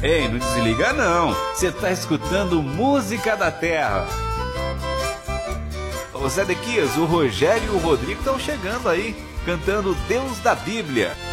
Ei, não desliga não, você tá escutando Música da Terra. Ô Zedequias, o Rogério e o Rodrigo estão chegando aí, cantando Deus da Bíblia.